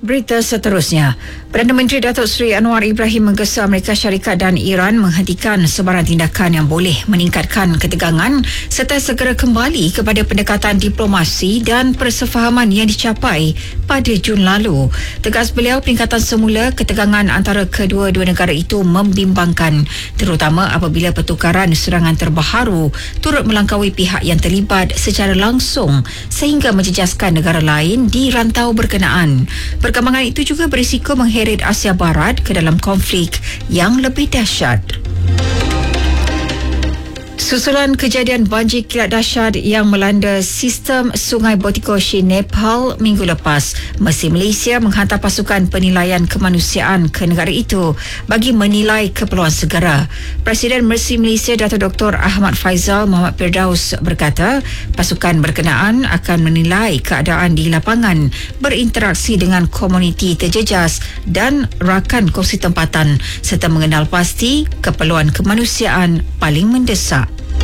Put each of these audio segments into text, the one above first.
Berita seterusnya, Perdana Menteri Datuk Seri Anwar Ibrahim menggesa Amerika Syarikat dan Iran menghentikan sebarang tindakan yang boleh meningkatkan ketegangan serta segera kembali kepada pendekatan diplomasi dan persefahaman yang dicapai pada Jun lalu. Tegas beliau, peningkatan semula ketegangan antara kedua-dua negara itu membimbangkan, terutama apabila pertukaran serangan terbaharu turut melangkaui pihak yang terlibat secara langsung sehingga menjejaskan negara lain di rantau berkenaan. Perkembangan itu juga berisiko mengheret Asia Barat ke dalam konflik yang lebih dahsyat. Susulan kejadian banjir kilat dahsyat yang melanda sistem Sungai Botikoshi, Nepal minggu lepas, Mesir Malaysia menghantar pasukan penilaian kemanusiaan ke negara itu bagi menilai keperluan segera. Presiden Mesir Malaysia Datuk Dr. Ahmad Faizal Muhammad Firdaus berkata, pasukan berkenaan akan menilai keadaan di lapangan, berinteraksi dengan komuniti terjejas dan rakan kongsi tempatan serta mengenal pasti keperluan kemanusiaan paling mendesak.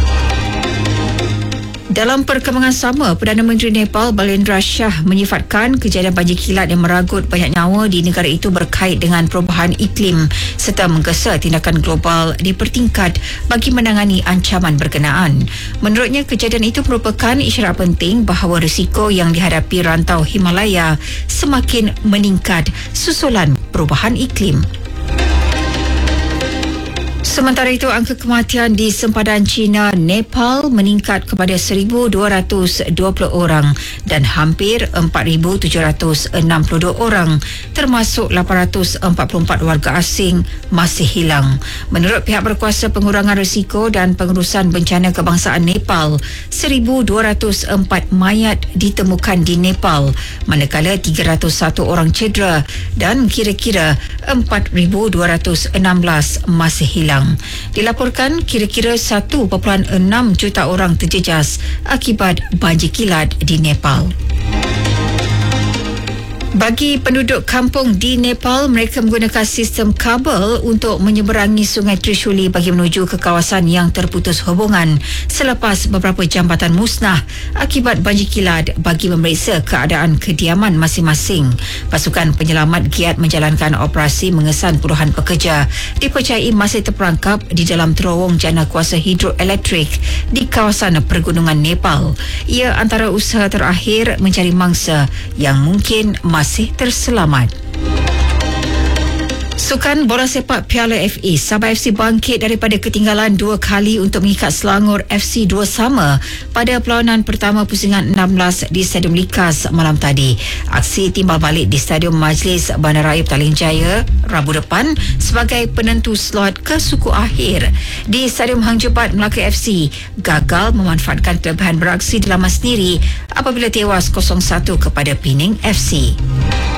Dalam perkembangan sama, Perdana Menteri Nepal Balendra Shah menyifatkan kejadian banjir kilat yang meragut banyak nyawa di negara itu berkait dengan perubahan iklim serta menggesa tindakan global dipertingkat bagi menangani ancaman berkenaan. Menurutnya, kejadian itu merupakan isyarat penting bahawa risiko yang dihadapi rantau Himalaya semakin meningkat susulan perubahan iklim. Sementara itu, angka kematian di sempadan China, Nepal meningkat kepada 1,220 orang dan hampir 4,762 orang, termasuk 844 warga asing masih hilang. Menurut pihak berkuasa pengurangan risiko dan pengurusan bencana kebangsaan Nepal, 1,204 mayat ditemukan di Nepal, manakala 301 orang cedera dan kira-kira 4,216 masih hilang. Dilaporkan kira-kira 1.6 juta orang terjejas akibat banjir kilat di Nepal. Bagi penduduk kampung di Nepal, mereka menggunakan sistem kabel untuk menyeberangi Sungai Trishuli bagi menuju ke kawasan yang terputus hubungan selepas beberapa jambatan musnah akibat banjir kilat bagi memeriksa keadaan kediaman masing-masing. Pasukan penyelamat giat menjalankan operasi mengesan puluhan pekerja dipercayai masih terperangkap di dalam terowong jana kuasa hidroelektrik di kawasan pergunungan Nepal. Ia antara usaha terakhir mencari mangsa yang mungkin masih terselamat. Sukan bola sepak Piala FA, Sabah FC bangkit daripada ketinggalan 2 kali untuk mengikat Selangor FC 2 sama pada perlawanan pertama pusingan 16 di Stadium Likas malam tadi. Aksi timbal balik di Stadium Majlis Bandaraya Petaling Jaya Rabu depan sebagai penentu slot ke suku akhir. Di Stadium Hang Jebat, Melaka FC gagal memanfaatkan kelebihan beraksi di laman sendiri apabila tewas 0-1 kepada Pening FC.